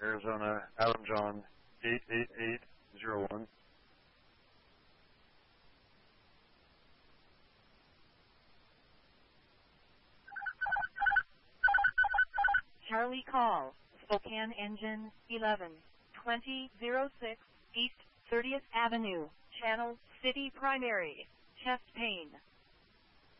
Arizona, Adam John, 88801. Charlie Call, Spokane Engine, 11-2006, East 30th Avenue, Channel City Primary, chest pain.